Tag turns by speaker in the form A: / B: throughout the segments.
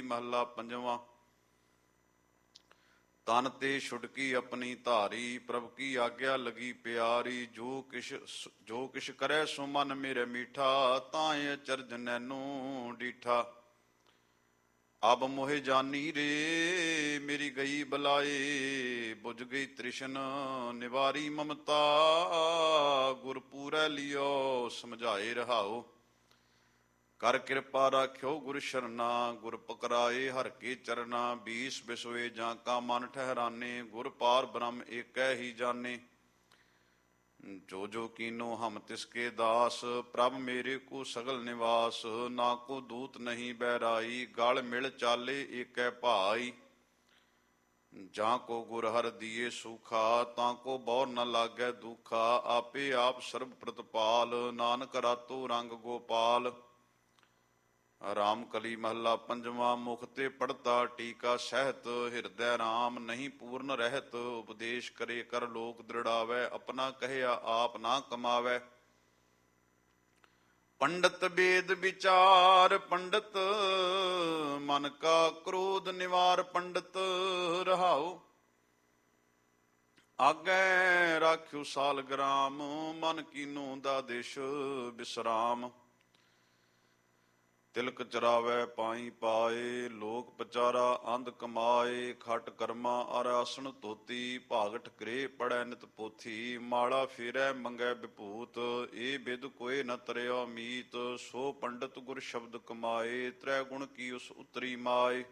A: महला पंजवा। तन ते छुटकी अपनी धारी, प्रभ की आज्ञा लगी प्यारी। जो किश करे सो मन मेरे मीठा, ताए अचरज नैनो डीठा। अब मोहे जानी रे मेरी गई बलाए, बुझ गई तृष्ण निवारी ममता। गुरपूरै लियो समझाए रहाओ, कर कृपा राख्यो गुर शरणा। गुर पकराए हर के चरना, बीस बिसोए जाका मन ठहराने। गुर पार ब्रह्म एकै ही जाने, जो जो कीनो हम तिसके दास। प्रभ मेरे को सगल निवास, ना को दूत नहीं बैराई। गल मिल चाले एकै भाई, जाको गुर हर दिए सूखा। ताको बौर न लागै दुखा, आपे आप सर्ब प्रतपाल। नानक रातो रंग गोपाल। राम कली महला पंजवा। मुख ते पढ़ता टीका सहत, हिरदय राम नहीं पूर्ण रहत। उपदेश करे कर लोक दृढ़ावै, अपना कहया आप ना कमावै। पंडित वेद विचार पंडित, मन का क्रोध निवार पंडित। रहाओ आगे राख्यो साल ग्राम, मन कीनो दादेश विश्राम। तिलक चरावै पाई पाए, लोक पचारा अंध कमाए। खट कर्मा अर आसन धोती, भागट करे पढ़ै नित पोथी। माला फेरै मंगै विभूत, ए बिद कोय न तरयो मीत। सो पंडित गुर शब्द कमाए, त्रै गुण की उस उतरी माए।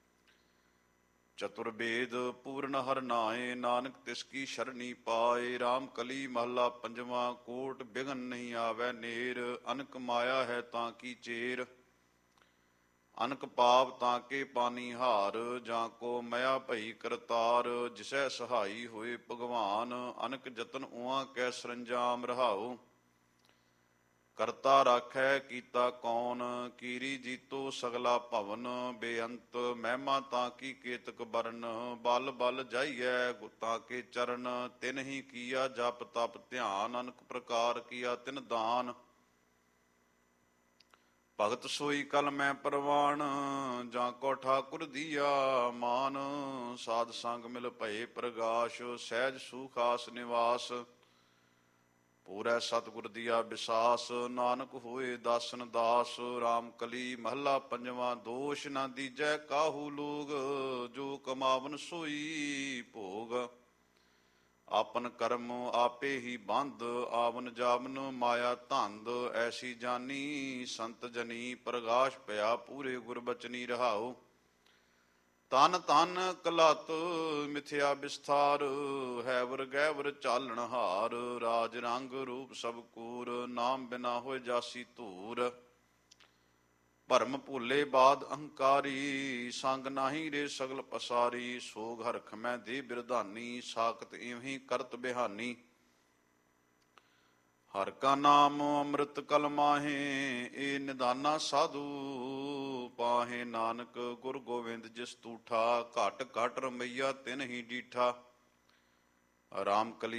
A: चतुर्वेद पूर्ण हर नाए, नानक तिसकी शरणी पाए। राम कली महला पंजवा। कोट बिघन नहीं आवे नेर, अनक माया है ताकी चेर। अनक पाप ताके पानी हार, जाको मया भई करतार। जिसै सहाई होए भगवान, अनक जतन उहाँ कै सरंजाम। रहाओ करता राखै कीता कौन, कीरी जीतो सगला भवन। बेअंत महिमा ताकी केतक बरन, बल बल जाइयै ताके चरण। तिन ही किया जप तप ध्यान, अनक प्रकार किया तिन दान। भगत सोई कल मैं परवान, जाको ठाकुर दिया मान। साध संग मिल भये प्रगाश, सहज सुख आस निवास। पूरै सतगुर दिया विसास, नानक होए दासन दास। राम कली महला पंजवा। दोष न दीजै काहू लोग, जो कमावन सोई भोग। आपन कर्म आपे ही बंद, आवन जावन माया धंद। ऐसी जानी संत जनी, प्रगाश पया पूरे गुरबचनी। रहाओ तन तन कलत मिथ्या विस्तार, हैवर गैवर चालन हार। राज रंग रूप सब कूर, नाम बिना होए जासी धूर। भरम भूले बाद अहंकारी, संग नाही रे सगल पसारी। सोग हरख मैं दे बिरधानी, साकत इवहीं करत बिहानी। हर का नाम अमृत कल माहे, ए निदाना साधु पाहे। नानक गुर गोविंद जिस तूठा, घट घट रमैया तिन ही डीठा। राम कली